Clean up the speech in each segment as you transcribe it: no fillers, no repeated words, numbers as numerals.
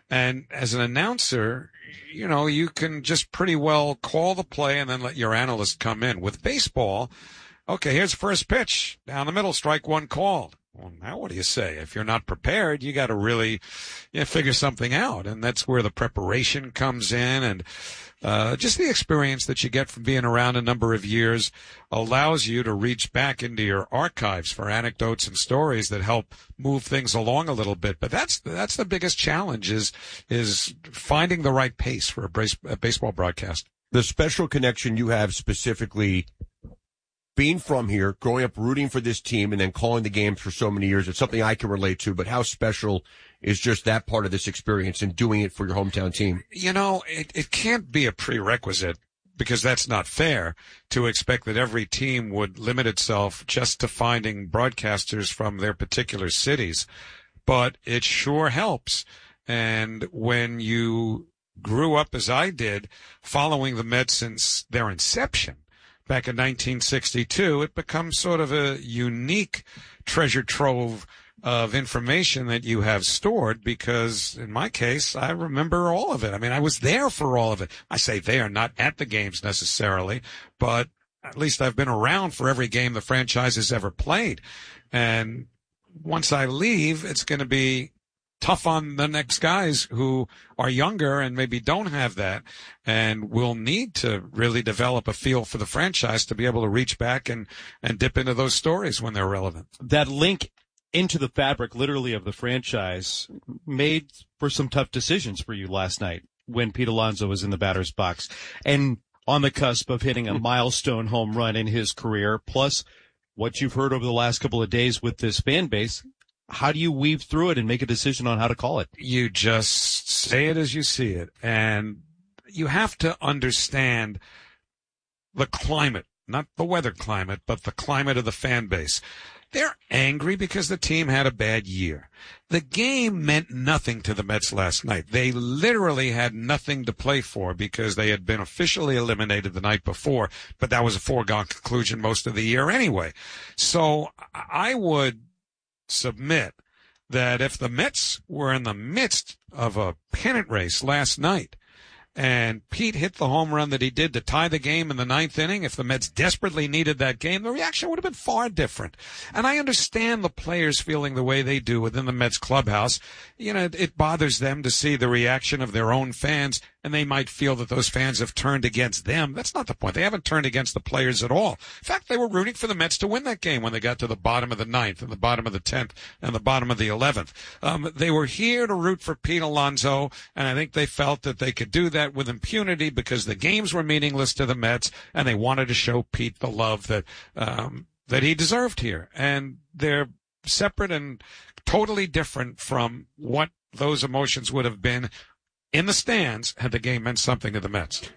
And as an announcer, you can just pretty well call the play and then let your analyst come in. With baseball, okay, here's the first pitch. Down the middle, strike one called. Well, now what do you say? If you're not prepared, you got to really figure something out. And that's where the preparation comes in. And just the experience that you get from being around a number of years allows you to reach back into your archives for anecdotes and stories that help move things along a little bit. But that's the biggest challenge is finding the right pace for a baseball broadcast. The special connection you have specifically being from here, growing up rooting for this team, and then calling the games for so many years, it's something I can relate to, but how special is just that part of this experience and doing it for your hometown team? It can't be a prerequisite, because that's not fair to expect that every team would limit itself just to finding broadcasters from their particular cities. But it sure helps. And when you grew up as I did, following the Mets since their inception, back in 1962, it becomes sort of a unique treasure trove of information that you have stored, because in my case, I remember all of it. I mean, I was there for all of it. I say there, not at the games necessarily, but at least I've been around for every game the franchise has ever played. And once I leave, it's going to be tough on the next guys who are younger and maybe don't have that, and will need to really develop a feel for the franchise to be able to reach back and dip into those stories when they're relevant. That link into the fabric, literally, of the franchise made for some tough decisions for you last night when Pete Alonso was in the batter's box and on the cusp of hitting a milestone home run in his career, plus what you've heard over the last couple of days with this fan base. How do you weave through it and make a decision on how to call it? You just say it as you see it. And you have to understand the climate, not the weather climate, but the climate of the fan base. They're angry because the team had a bad year. The game meant nothing to the Mets last night. They literally had nothing to play for because they had been officially eliminated the night before, but that was a foregone conclusion most of the year anyway. So I would submit that if the Mets were in the midst of a pennant race last night and Pete hit the home run that he did to tie the game in the ninth inning, if the Mets desperately needed that game, the reaction would have been far different. And I understand the players feeling the way they do within the Mets clubhouse. It bothers them to see the reaction of their own fans, and they might feel that those fans have turned against them. That's not the point. They haven't turned against the players at all. In fact, they were rooting for the Mets to win that game when they got to the bottom of the ninth and the bottom of the 10th and the bottom of the 11th. They were here to root for Pete Alonso, and I think they felt that they could do that with impunity because the games were meaningless to the Mets, and they wanted to show Pete the love that he deserved here. And they're separate and totally different from what those emotions would have been in the stands had the game meant something to the Mets.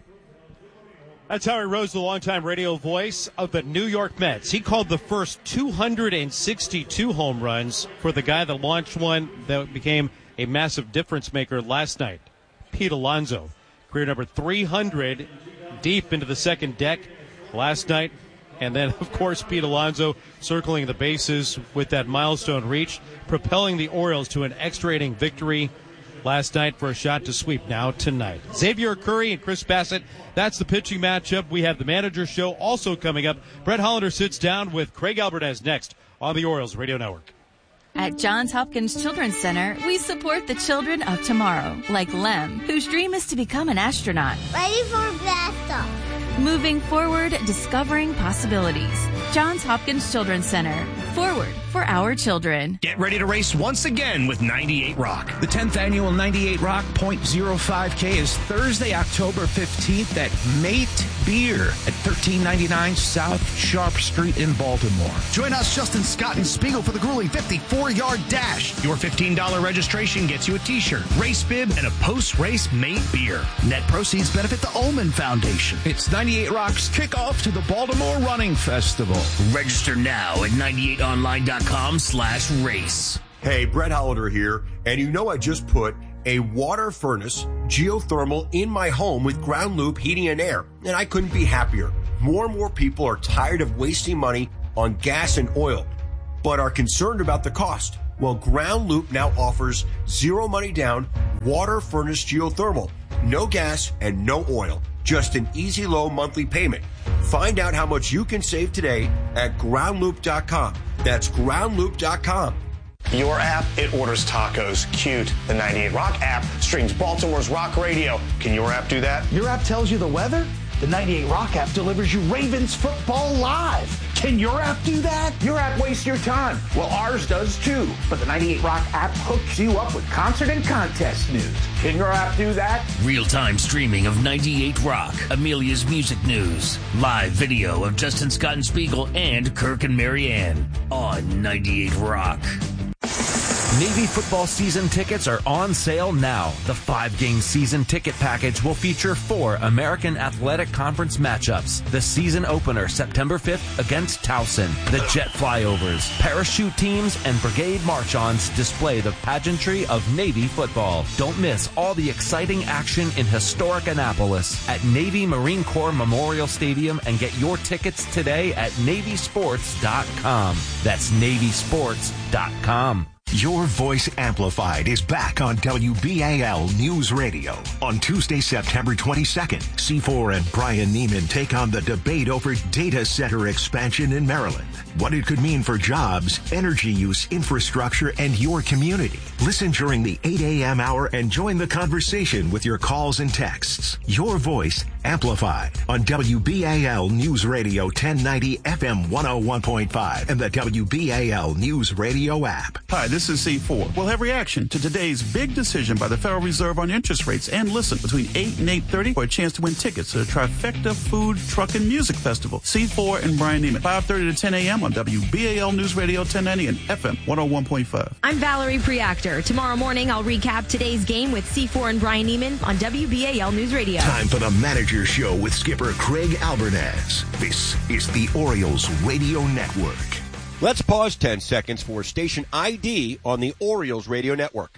That's Howie Rose, the longtime radio voice of the New York Mets. He called the first 262 home runs for the guy that launched one that became a massive difference maker last night, Pete Alonso. Career number 300 deep into the second deck last night. And then, of course, Pete Alonso circling the bases with that milestone reach, propelling the Orioles to an extra inning victory last night for a shot to sweep now tonight. Xavier Curry and Chris Bassett, that's the pitching matchup. We have the manager show also coming up. Brett Hollander sits down with Craig Albertez next on the Orioles Radio Network. At Johns Hopkins Children's Center, we support the children of tomorrow, like Lem, whose dream is to become an astronaut. Ready for blast off. Moving forward, discovering possibilities. Johns Hopkins Children's Center. Forward for our children. Get ready to race once again with 98 Rock. The 10th annual 98 Rock .05K is Thursday, October 15th at Mate Beer at 1399 South Sharp Street in Baltimore. Join us, Justin Scott and Spiegel, for the grueling 54-yard dash. Your $15 registration gets you a t-shirt, race bib, and a post-race Mate Beer. Net proceeds benefit the Ullman Foundation. It's 98 Rock's kickoff to the Baltimore Running Festival. Register now at 98online.com/race. Hey, Brett Hollander here, and I just put a water furnace geothermal in my home with Ground Loop Heating and Air, and I couldn't be happier. More and more people are tired of wasting money on gas and oil, but are concerned about the cost. Well, Ground Loop now offers zero money down, water furnished geothermal, no gas and no oil, just an easy low monthly payment. Find out how much you can save today at groundloop.com. That's groundloop.com. Your app, it orders tacos. Cute. The 98 Rock app streams Baltimore's rock radio. Can your app do that? Your app tells you the weather? The 98 Rock app delivers you Ravens football live. Can your app do that? Your app wastes your time. Well, ours does too. But the 98 Rock app hooks you up with concert and contest news. Can your app do that? Real-time streaming of 98 Rock, Amelia's music news, live video of Justin Scott and Spiegel and Kirk and Marianne on 98 Rock. Navy football season tickets are on sale now. The 5-game season ticket package will feature 4 American Athletic Conference matchups. The season opener September 5th against Towson. The jet flyovers, parachute teams, and brigade march-ons display the pageantry of Navy football. Don't miss all the exciting action in historic Annapolis at Navy Marine Corps Memorial Stadium and get your tickets today at NavySports.com. That's NavySports.com. Your Voice Amplified is back on WBAL News Radio. On Tuesday, September 22nd, C4 and Brian Neiman take on the debate over data center expansion in Maryland. What it could mean for jobs, energy use, infrastructure, and your community. Listen during the 8 a.m. hour and join the conversation with your calls and texts. Your Voice Amplified on WBAL News Radio 1090 FM 101.5 and the WBAL News Radio app. Hi, this is C4. We'll have reaction to today's big decision by the Federal Reserve on interest rates, and listen between 8 and 8:30 for a chance to win tickets to the Trifecta Food, Truck, and Music Festival. C4 and Brian Neiman, 5:30 to 10 a.m. on WBAL News Radio 1090 and FM 101.5. I'm Valerie Preactor. Tomorrow morning, I'll recap today's game with C4 and Brian Neiman on WBAL News Radio. Time for the Manager Show with skipper Craig Albernaz. This is the Orioles Radio Network. Let's pause 10 seconds for station ID on the Orioles Radio Network.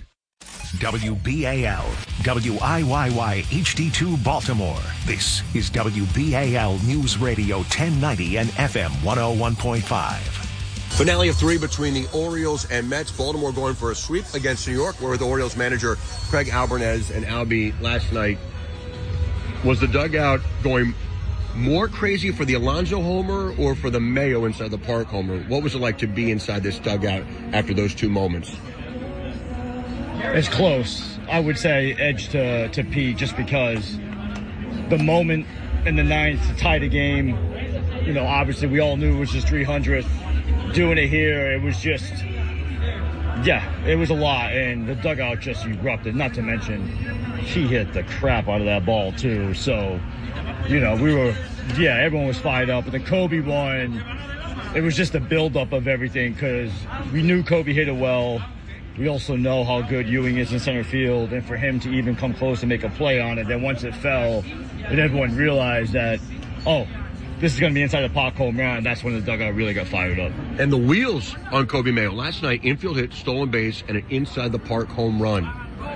WBAL, WIYY HD2 Baltimore. This is WBAL News Radio 1090 and FM 101.5. Finale of 3 between the Orioles and Mets. Baltimore going for a sweep against New York. We're with the Orioles manager Craig Albernaz. And Albie, last night, was the dugout going more crazy for the Alonso homer or for the Mayo inside the park homer? What was it like to be inside this dugout after those two moments? It's close. I would say edge to Pete, just because the moment in the 9th to tie the game, you know, obviously we all knew it was just 300th. Doing it here, it was just, it was a lot, and the dugout just erupted. Not to mention, he hit the crap out of that ball too. So, you know, everyone was fired up. But the Kobe one, it was just a buildup of everything, because we knew Kobe hit it well. We also know how good Ewing is in center field, and for him to even come close and make a play on it, then once it fell, and everyone realized that, this is going to be inside the park home run, that's when the dugout really got fired up. And the wheels on Kobe Mayo. Last night, infield hit, stolen base, and an inside the park home run.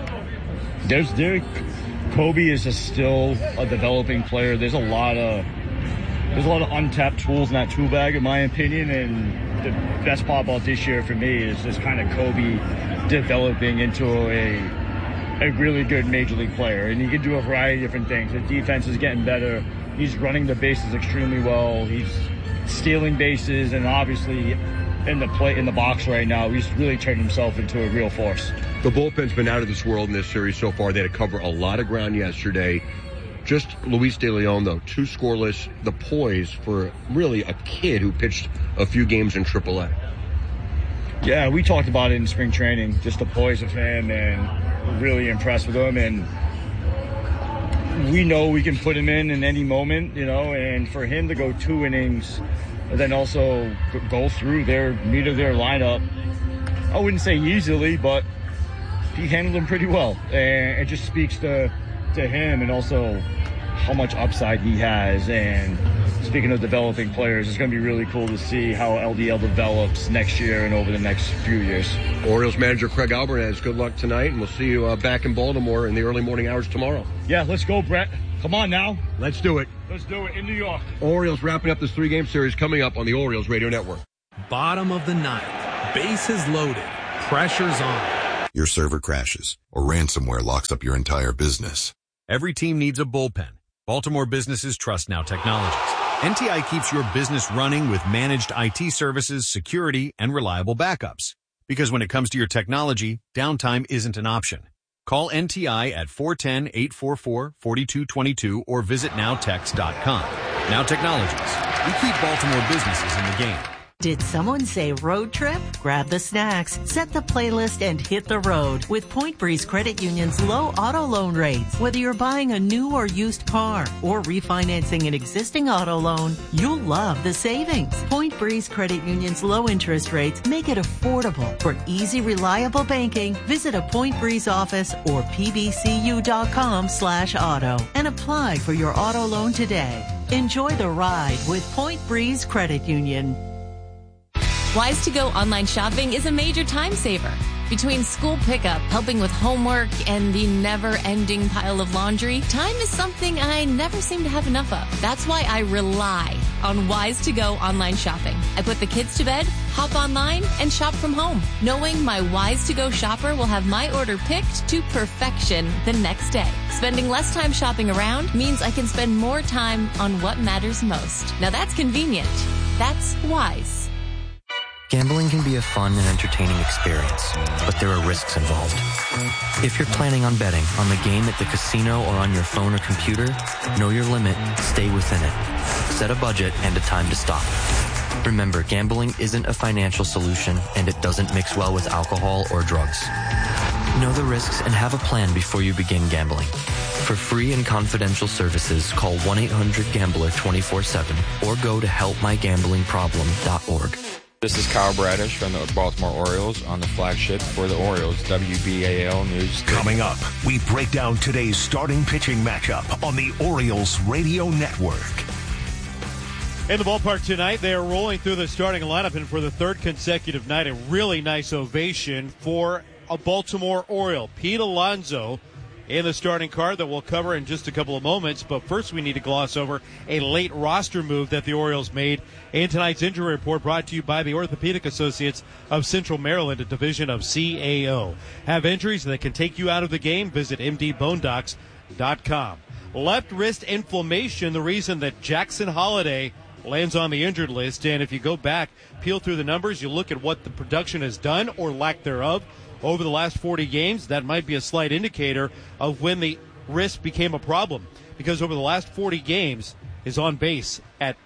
Kobe is still a developing player. There's a lot of untapped tools in that tool bag, in my opinion, and the best part about this year for me is just kind of Kobe developing into a really good major league player. And he can do a variety of different things. The defense is getting better. He's running the bases extremely well. He's stealing bases, and obviously in the box right now, he's really turned himself into a real force. The bullpen's been out of this world in this series so far. They had to cover a lot of ground yesterday. Just Luis De Leon, though, 2 scoreless. The poise for really a kid who pitched a few games in AAA. Yeah, we talked about it in spring training, just the poise of him, and really impressed with him. And we know we can put him in any moment, you know, and for him to go 2 innings and then also go through their meat of their lineup, I wouldn't say easily, but he handled them pretty well. And it just speaks to him, and also how much upside he has. And speaking of developing players, it's going to be really cool to see how LDL develops next year and over the next few years. Orioles manager Craig Albernaz, good luck tonight, and we'll see you back in Baltimore in the early morning hours tomorrow. Yeah, let's go, Brett. Come on now. Let's do it. Let's do it in New York. Orioles wrapping up this 3-game series coming up on the Orioles Radio Network. Bottom of the 9th. Bases loaded. pressure's on. Your server crashes, or ransomware locks up your entire business. Every team needs a bullpen. Baltimore businesses trust Now Technologies. NTI keeps your business running with managed IT services, security, and reliable backups. Because when it comes to your technology, downtime isn't an option. Call NTI at 410-844-4222 or visit nowtex.com. Now Technologies. We keep Baltimore businesses in the game. Did someone say road trip? Grab the snacks, set the playlist, and hit the road with Point Breeze Credit Union's low auto loan rates. Whether you're buying a new or used car or refinancing an existing auto loan, you'll love the savings. Point Breeze Credit Union's low interest rates make it affordable. For easy, reliable banking, visit a Point Breeze office or pbcu.com/auto and apply for your auto loan today. Enjoy the ride with Point Breeze Credit Union. Wise to Go online shopping is a major time saver. Between school pickup, helping with homework, and the never-ending pile of laundry, time is something I never seem to have enough of. That's why I rely on Wise to Go online shopping. I put the kids to bed, hop online, and shop from home, knowing my Wise to Go shopper will have my order picked to perfection the next day. Spending less time shopping around means I can spend more time on what matters most. Now that's convenient. That's Wise. Gambling can be a fun and entertaining experience, but there are risks involved. If you're planning on betting on the game at the casino or on your phone or computer, know your limit, stay within it. Set a budget and a time to stop. Remember, gambling isn't a financial solution, and it doesn't mix well with alcohol or drugs. Know the risks and have a plan before you begin gambling. For free and confidential services, call 1-800-GAMBLER 24/7 or go to helpmygamblingproblem.org. This is Kyle Bradish from the Baltimore Orioles on the flagship for the Orioles, WBAL News. Coming up, we break down today's starting pitching matchup on the Orioles Radio Network. In the ballpark tonight, they are rolling through the starting lineup, and for the third consecutive night, a really nice ovation for a Baltimore Oriole, Pete Alonso, in the starting card that we'll cover in just a couple of moments. But first, we need to gloss over a late roster move that the Orioles made in tonight's injury report, brought to you by the Orthopedic Associates of Central Maryland, a division of CAO. Have injuries that can take you out of the game? Visit mdbonedocs.com. Left wrist inflammation, the reason that Jackson Holliday lands on the injured list. And if you go back, peel through the numbers, you look at what the production has done or lack thereof over the last 40 games, that might be a slight indicator of when the wrist became a problem. Because over the last 40 games, is on base at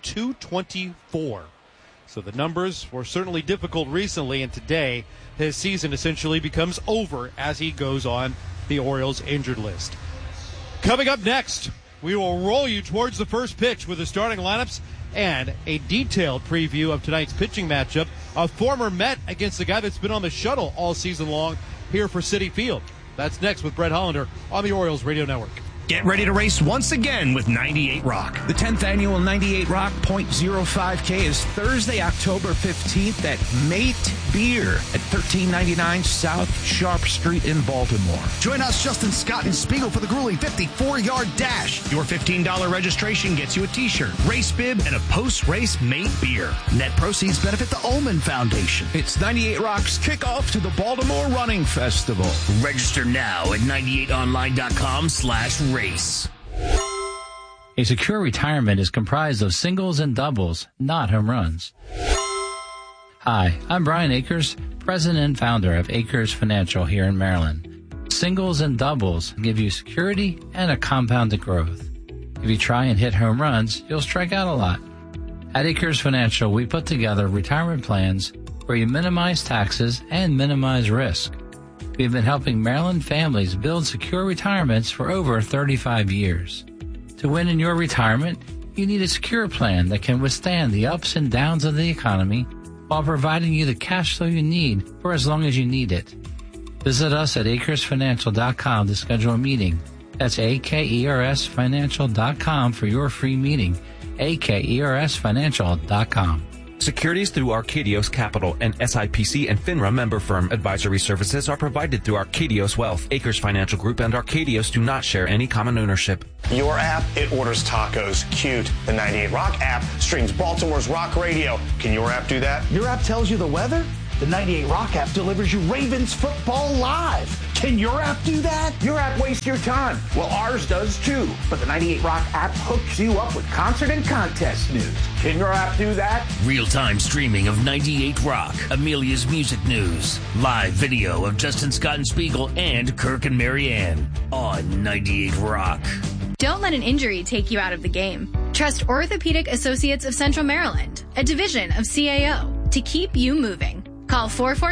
224. So the numbers were certainly difficult recently, and today his season essentially becomes over as he goes on the Orioles injured list. Coming up next, we will roll you towards the first pitch with the starting lineups and a detailed preview of tonight's pitching matchup, a former Met against the guy that's been on the shuttle all season long here for Citi Field. That's next with Brett Hollander on the Orioles Radio Network. Get ready to race once again with 98 Rock. The 10th annual 98 Rock .05K is Thursday, October 15th at Mate Beer at 1399 South Sharp Street in Baltimore. Join us, Justin Scott and Spiegel, for the grueling 54-yard dash. Your $15 registration gets you a t-shirt, race bib, and a post-race Mate Beer. Net proceeds benefit the Ullman Foundation. It's 98 Rock's kickoff to the Baltimore Running Festival. Register now at 98online.com/race. A secure retirement is comprised of singles and doubles, not home runs. Hi, I'm Brian Akers, president and founder of Akers Financial here in Maryland. Singles and doubles give you security and a compounded growth. If you try and hit home runs, you'll strike out a lot. At Akers Financial, we put together retirement plans where you minimize taxes and minimize risk. We've been helping Maryland families build secure retirements for over 35 years. To win in your retirement, you need a secure plan that can withstand the ups and downs of the economy while providing you the cash flow you need for as long as you need it. Visit us at AkersFinancial.com to schedule a meeting. That's AKERSFinancial.com for your free meeting. AKERSFinancial.com. Securities through Arcadios Capital, an SIPC and FINRA member firm. Advisory services are provided through Arcadios Wealth. Akers Financial Group and Arcadios do not share any common ownership. Your app, it orders tacos. Cute. The 98 Rock app streams Baltimore's rock radio. Can your app do that? Your app tells you the weather? The 98 Rock app delivers you Ravens football live. Can your app do that? Your app wastes your time. Well, ours does too. But the 98 Rock app hooks you up with concert and contest news. Can your app do that? Real-time streaming of 98 Rock, Amelia's music news, live video of Justin Scott and Spiegel and Kirk and Marianne on 98 Rock. Don't let an injury take you out of the game. Trust Orthopedic Associates of Central Maryland, a division of CAO, to keep you moving. Call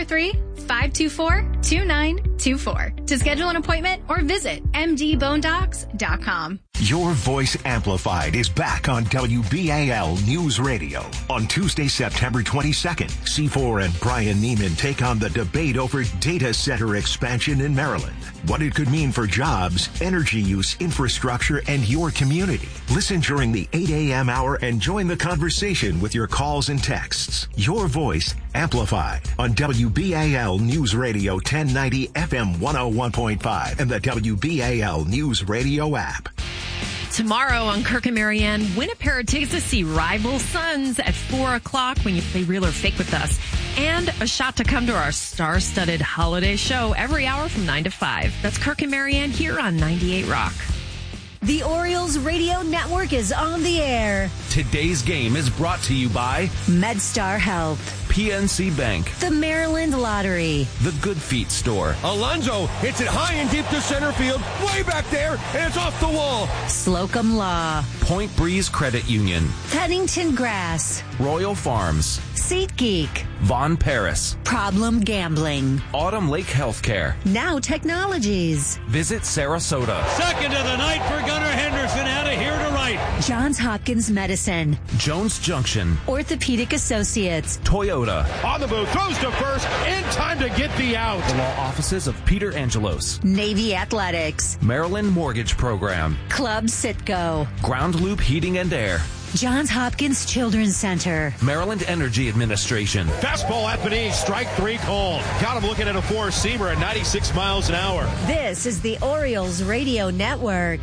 443-524-2924 to schedule an appointment or visit mdbonedocs.com. Your Voice Amplified is back on WBAL News Radio. On Tuesday, September 22nd, C4 and Brian Neiman take on the debate over data center expansion in Maryland. What it could mean for jobs, energy use, infrastructure, and your community. Listen during the 8 a.m. hour and join the conversation with your calls and texts. Your Voice Amplified on WBAL News Radio 1090 FM 101.5 and the WBAL News Radio app. Tomorrow on Kirk and Marianne, win a pair of tickets to see Rival Sons at 4 o'clock when you play Real or Fake with us. And a shot to come to our star-studded holiday show every hour from 9 to 5. That's Kirk and Marianne here on 98 Rock. The Orioles Radio Network is on the air. Today's game is brought to you by MedStar Health, PNC Bank, the Maryland Lottery, the Good Feet Store. Alonso hits it high and deep to center field, way back there, and it's off the wall. Slocum Law, Point Breeze Credit Union, Pennington Grass, Royal Farms, SeatGeek, Von Paris, Problem Gambling, Autumn Lake Healthcare, Now Technologies. Visit Sarasota. Second of the night for Gunnar Henderson, out of here to right. Johns Hopkins Medicine, Jones Junction, Orthopedic Associates, Toyota. On the move, throws to first, in time to get the out. The law offices of Peter Angelos, Navy Athletics, Maryland Mortgage Program, Club Citgo, Ground Loop Heating and Air, Johns Hopkins Children's Center, Maryland Energy Administration. Fastball at the knee, strike three called. Got him looking at a four-seamer at 96 miles an hour. This is the Orioles Radio Network.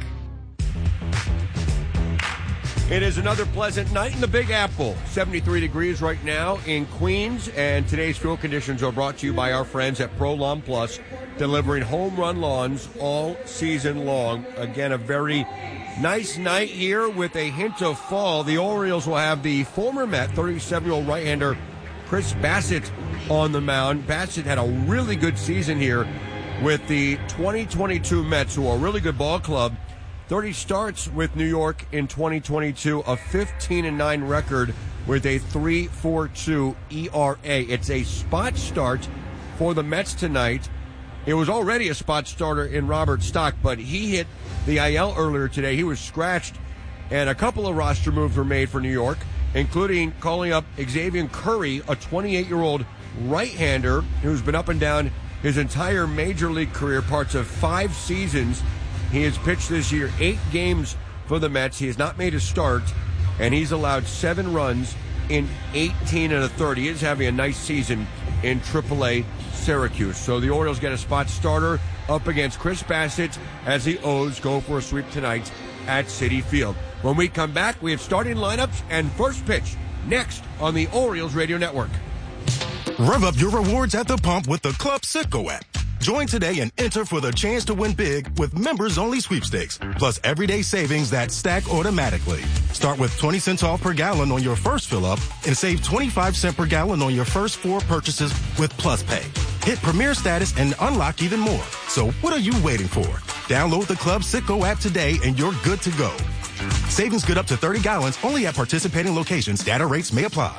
It is another pleasant night in the Big Apple. 73 degrees right now in Queens, and today's fuel conditions are brought to you by our friends at Pro Lawn Plus, delivering home run lawns all season long. Again, a very nice night here with a hint of fall. The Orioles will have the former Met, 37-year-old right-hander Chris Bassitt on the mound. Bassitt had a really good season here with the 2022 Mets, who are a really good ball club. 30 starts with New York in 2022, a 15-9 record with a 3.42 ERA. It's a spot start for the Mets tonight. It was already a spot starter in Robert Stock, but he hit the IL earlier today. He was scratched, and a couple of roster moves were made for New York, including calling up Xavier Curry, a 28-year-old right-hander who's been up and down his entire major league career, parts of 5 seasons. He has pitched this year 8 games for the Mets. He has not made a start, and he's allowed 7 runs in 18 1/3. He is having a nice season in AAA Syracuse. So the Orioles get a spot starter up against Chris Bassitt as the O's go for a sweep tonight at Citi Field. When we come back, we have starting lineups and first pitch next on the Orioles Radio Network. Rev up your rewards at the pump with the Club Citgo app. Join today and enter for the chance to win big with members-only sweepstakes, plus everyday savings that stack automatically. Start with 20 cents off per gallon on your first fill-up and save 25 cents per gallon on your first 4 purchases with Plus Pay. Hit Premier status and unlock even more. So what are you waiting for? Download the Club Citgo app today and you're good to go. Savings good up to 30 gallons only at participating locations. Data rates may apply.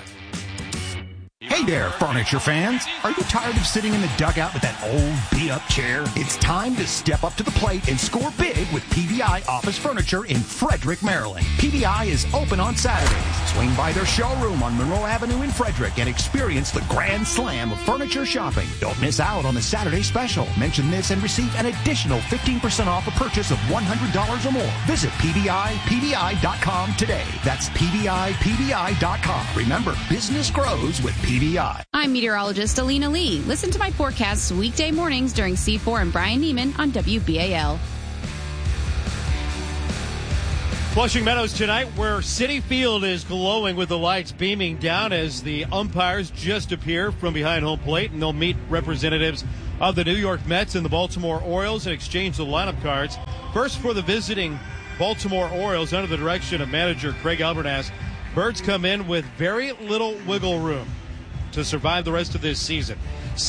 Hey there, furniture fans. Are you tired of sitting in the dugout with that old beat-up chair? It's time to step up to the plate and score big with PVI Office Furniture in Frederick, Maryland. PVI is open on Saturdays. Swing by their showroom on Monroe Avenue in Frederick and experience the grand slam of furniture shopping. Don't miss out on the Saturday special. Mention this and receive an additional 15% off a purchase of $100 or more. Visit PVI.com today. That's PVI.com. Remember, business grows with PVI. I'm meteorologist Alina Lee. Listen to my forecasts weekday mornings during C4 and Brian Neiman on WBAL. Flushing Meadows tonight, where Citi Field is glowing with the lights beaming down as the umpires just appear from behind home plate, and they'll meet representatives of the New York Mets and the Baltimore Orioles and exchange the lineup cards. First for the visiting Baltimore Orioles under the direction of manager Craig Albernas. Birds come in with very little wiggle room to survive the rest of this season.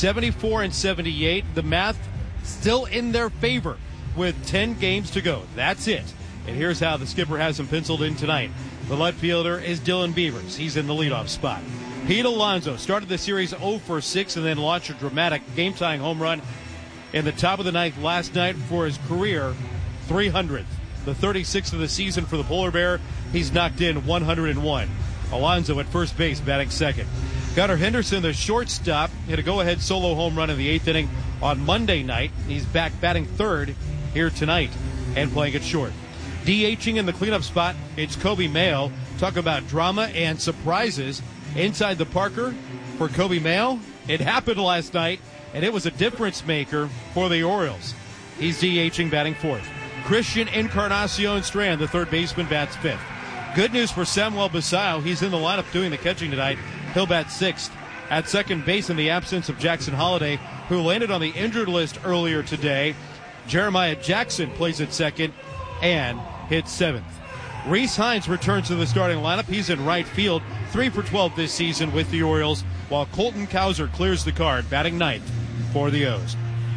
74-78, the math still in their favor with 10 games to go. That's it. And here's how the skipper has him penciled in tonight. The left fielder is Dylan Beavers. He's in the leadoff spot. Pete Alonso started the series 0-for-6 and then launched a dramatic game-tying home run in the top of the ninth last night for his career 300th. The 36th of the season for the Polar Bear. He's knocked in 101. Alonso at first base, batting second. Gunnar Henderson, the shortstop, hit a go-ahead solo home run in the eighth inning on Monday night. He's back batting third here tonight and playing it short. DHing in the cleanup spot, it's Kobe Mayo. Talk about drama and surprises inside the Parker for Kobe Mayo. It happened last night, and it was a difference maker for the Orioles. He's DHing, batting fourth. Christian Encarnacion Strand, the third baseman, bats fifth. Good news for Samuel Basallo. He's in the lineup doing the catching tonight. He'll bat sixth. At second base, in the absence of Jackson Holliday, who landed on the injured list earlier today, Jeremiah Jackson plays at second and hits seventh. Reese Hines returns to the starting lineup. He's in right field, 3 for 12 this season with the Orioles, while Colton Cowser clears the card, batting ninth for the O's.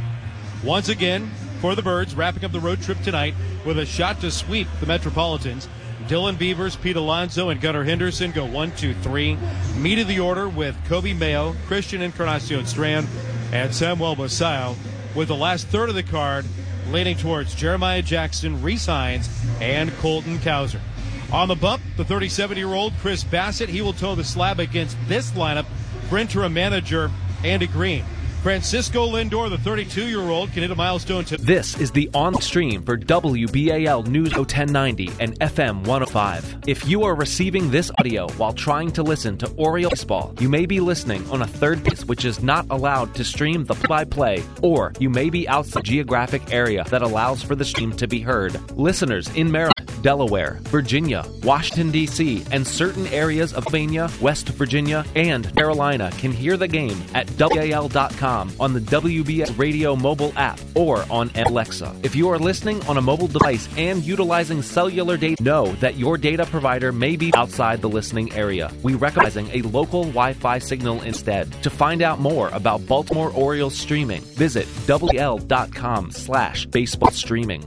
Once again, for the Birds, wrapping up the road trip tonight with a shot to sweep the Metropolitans. Dylan Beavers, Pete Alonso, and Gunnar Henderson go 1, 2, 3. Meat of the order with Kobe Mayo, Christian Encarnacion Strand, and Samuel Basallo, with the last third of the card leaning towards Jeremiah Jackson, Reese Hines, and Colton Cowser. On the bump, the 37-year-old Chris Bassett. He will toe the slab against this lineup for interim manager Andy Green. Francisco Lindor, the 32-year-old, can hit a milestone to... This is the on-stream for WBAL News 1090 and FM 105. If you are receiving this audio while trying to listen to Orioles baseball, you may be listening on a third base which is not allowed to stream the play-by-play, or you may be outside the geographic area that allows for the stream to be heard. Listeners in Maryland, Delaware, Virginia, Washington, D.C., and certain areas of Pennsylvania, West Virginia, and Carolina can hear the game at WBAL.com on the WBS Radio mobile app or on Alexa. If you are listening on a mobile device and utilizing cellular data, know that your data provider may be outside the listening area. We recommend a local Wi-Fi signal instead. To find out more about Baltimore Orioles streaming, visit WBAL.com/baseball streaming.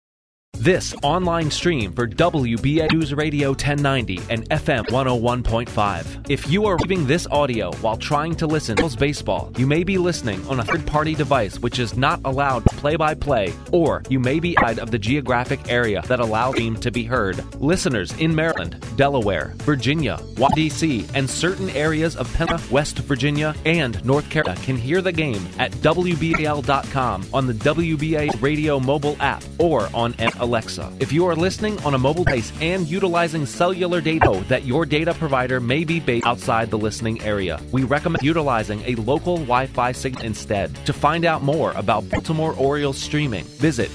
This online stream for WBA News Radio 1090 and FM 101.5. If you are receiving this audio while trying to listen to baseball, you may be listening on a third-party device which is not allowed play-by-play, or you may be outside of the geographic area that allows the stream to be heard. Listeners in Maryland, Delaware, Virginia, Washington, D.C., and certain areas of Pennsylvania, West Virginia, and North Carolina can hear the game at WBAL.com on the WBA Radio mobile app or on Alexa. If you are listening on a mobile device and utilizing cellular data, know that your data provider may be based outside the listening area. We recommend utilizing a local Wi-Fi signal instead. To find out more about Baltimore Orioles streaming, visit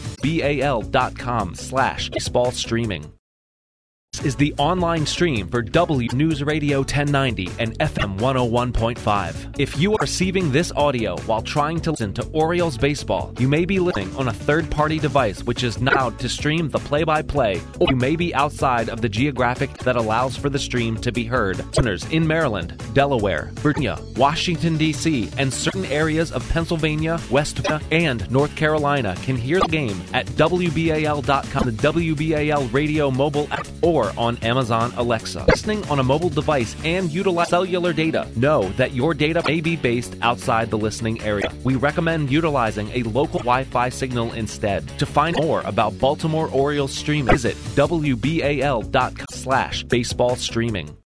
BAL.com/baseball streaming. This is the online stream for W News Radio 1090 and FM 101.5. If you are receiving this audio while trying to listen to Orioles baseball, you may be listening on a third-party device which is not allowed to stream the play-by-play, or you may be outside of the geographic that allows for the stream to be heard. Listeners in Maryland, Delaware, Virginia, Washington, D.C., and certain areas of Pennsylvania, West Virginia, and North Carolina can hear the game at WBAL.com, the WBAL Radio mobile app, or on Amazon Alexa. Listening on a mobile device and utilize cellular data, know that your data may be based outside the listening area. We recommend utilizing a local Wi-Fi signal instead. To find more about Baltimore Orioles streaming, visit WBAL.com/baseball streaming.